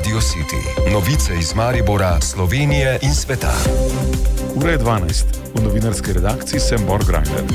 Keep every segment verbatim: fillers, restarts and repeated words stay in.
Radio City. Novice iz Maribora, Slovenije in sveta. Ura je dvanajst. V novinarski redakciji sem Bor Grajner.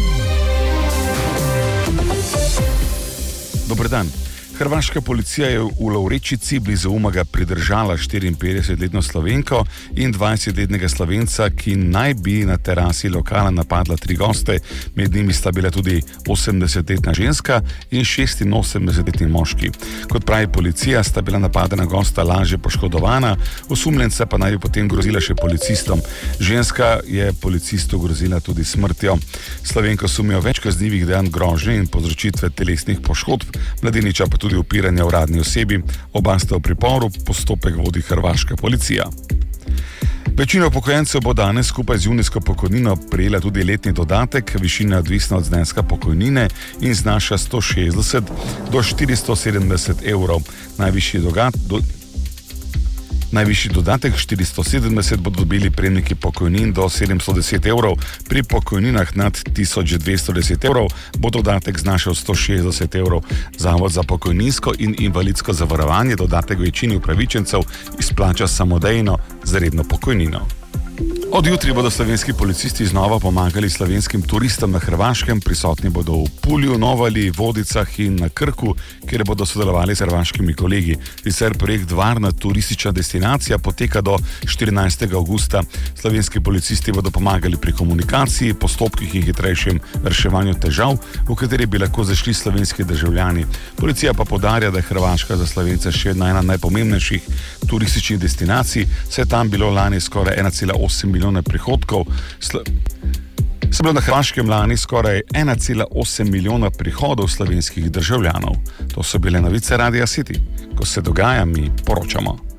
Dober dan. Hrvaška policija je v Lovrečici blizu Umaga pridržala štiriinpetdesetletno Slovenko in dvajsetletnega Slovenca, ki naj bi na terasi lokala napadla tri goste. Med njimi sta bila tudi osemdesetletna ženska in šestinosemdesetletni moški. Kot pravi policija, sta bila napadena gosta lažje poškodovana, osumljenca pa naj bi potem grozila še policistom. Ženska je policistu grozila tudi smrtjo. Slovenko sumijo več kaznivih dejanj grožnje in povzročitve telesnih poškodb, mladeniča pa tudi tudi upiranja uradni osebi. Oba sta v priporu, postopek vodi hrvaška policija. Večina upokojencev bo danes skupaj z junijsko pokojnino prejela tudi letni dodatek, višina odvisna od zneska pokojnine in znaša sto šestdeset do štiristo sedemdeset evrov. Najvišji dodatek do Najvišji dodatek štiristo sedemdeset bodo dobili prejemniki pokojnin do sedemsto deset evrov, pri pokojninah nad tisoč dvesto deset evrov bo dodatek znašal sto šestdeset evrov. Zavod za pokojninsko in invalidsko zavarovanje dodatek večini upravičencev izplača samodejno za redno pokojnino. Od jutri bodo slovenski policisti znova pomagali slovenskim turistom na Hrvaškem, prisotni bodo v Pulju, Novali, Vodicah in na Krku, kjer bodo sodelovali s hrvaškimi kolegi. Sicer projekt Varna turistična destinacija poteka do štirinajstega avgusta. Slovenski policisti bodo pomagali pri komunikaciji, postopkih in hitrejšem reševanju težav, v kateri bi lahko zašli slovenski državljani. Policija pa poudarja, da je Hrvaška za Slovence še ena najpomembnejših turističnih destinacij, saj je tam bilo lani skoraj ena cela osem milijona prihodkov. Slo... Se bilo na Hrvaškem lani skoraj ena cela osem milijona prihodov slovenskih državljanov. To so bile novice Radia City. Ko se dogaja, mi poročamo.